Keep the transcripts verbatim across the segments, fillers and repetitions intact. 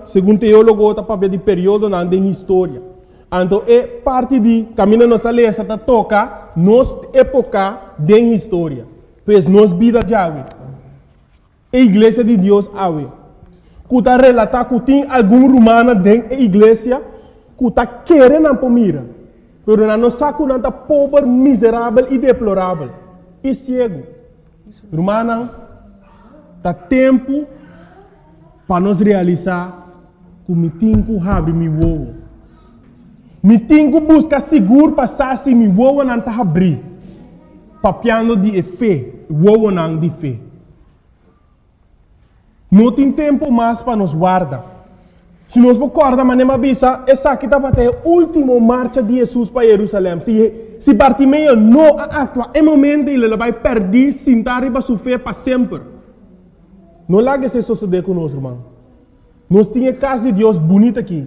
segundo teólogo, está para ver de período na de história. Então, é parte de caminho nossa lesa tá toca nos época de história. Pois nos vida de ave. A igreja de Deus ave. Que está relatar que tem algum romano dentro da igreja que está querendo pomira. Pero não sabe que está pobre, miserável e deplorável. E cego. Romano, está tempo para nós realizar que me tenho que abrir meu ovo. Me tenho que buscar seguro para saber se meu ovo não está abrir. Papiando de fé, ovo não de fé. Não tem tempo mais para nos guardar. Se nós recordamos, mas não avisa, essa aqui está para ter a última marcha de Jesus para Jerusalém. Se, se Bartimeu não atua, é momento ele vai perder, sentar e sofrer para sempre. Não larga se suceder conosco, irmão. Nós temos a casa de Deus bonita aqui.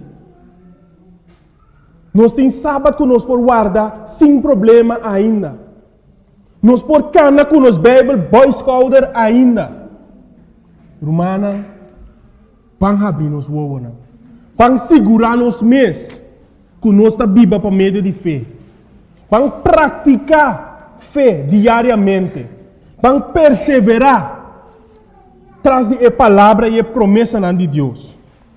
Nós temos sábado que nós por guardar sem problema ainda. Nós por cana com os Bible, Boy Scouter ainda. Romana, vão abrir nos ovos. Vão segurar nos mês que nós está viva para meio de fé. Vão praticar fé diariamente. Vão perseverar traz de a palavra e a promessa de Deus.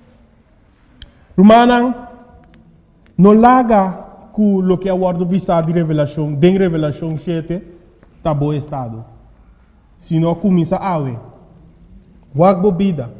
Romana, não larga que o que é o ordem visado de revelação, de revelação sete, está bom estado. Se não começa a ver. Wag bobida.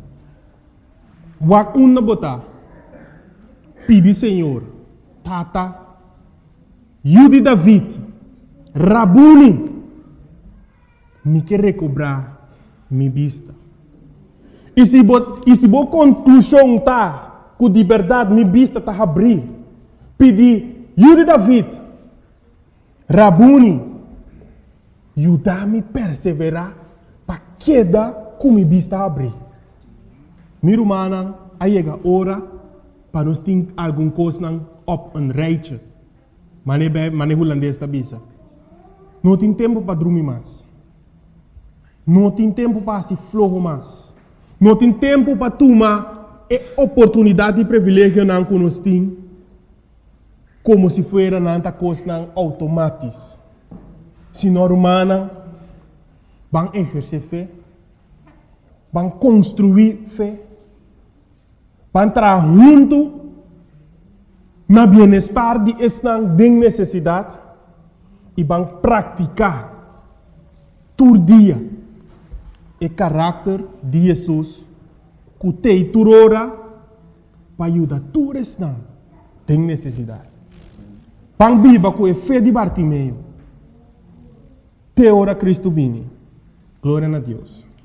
Wag una bota. Pedi Senhor. Tata. Yudi David. Rabuni. Me quer recobrar minha vista. E se bo conclusão tá, que de verdade minha vista está abrir. Pedi Yudi David. Rabuni. Ajuda-me a perseverar para queda com minha vista abrir. Meu irmão, aí chega a hora para nós ter alguma coisa op een rijtje. Maar nem holandês está bisa. Não tem tempo para dormir mais. Não tem tempo para se flogo mais. Não tem tempo para tomar a oportunidade e privilégio não que nós temos, como se fosse nanta coisa automática. Se não humana, vão exercer fé, vão construir fé, vão entrar junto no bem-estar de esta necessidade e vão praticar todo dia o caráter de Jesus que tem toda hora para ajudar todos esta tem necessidade. Vão viver com a fé de Bartimeu. Te ora Cristo bene. Glória a Deus.